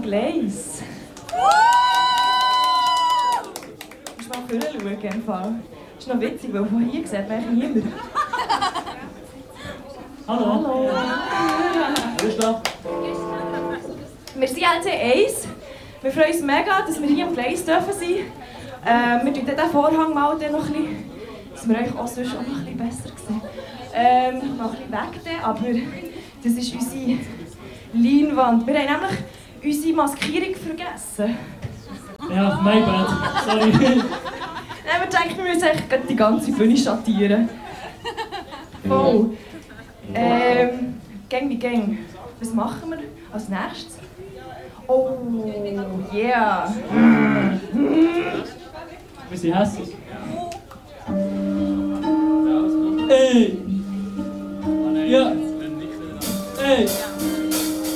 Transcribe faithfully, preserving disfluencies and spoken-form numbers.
Gleis. Du musst mal vorne schauen, im Fall. Das ist noch witzig, weil von hier sieht man eigentlich niemand. Hallo. Hallo. Wer ist da? Wir sind L T eins. Wir freuen uns mega, dass wir hier am Gleis dürfen sein. Ähm, wir tun den Vorhang mal dann noch ein bisschen, dass wir euch auch sonst auch noch ein bisschen besser sehen. Ähm, noch ein bisschen weg dann, aber das ist unsere Leinwand. Wir haben nämlich unsere Maskierung vergessen. Ja, mein Bad. Sorry. Nein, wir denken, wir müssen eigentlich die ganze Bühne schattieren. Voll. Ähm, Gang wie Gang. Was machen wir als nächstes? Oh, yeah! Wir sind hässlich. Ey! Ja! Ey!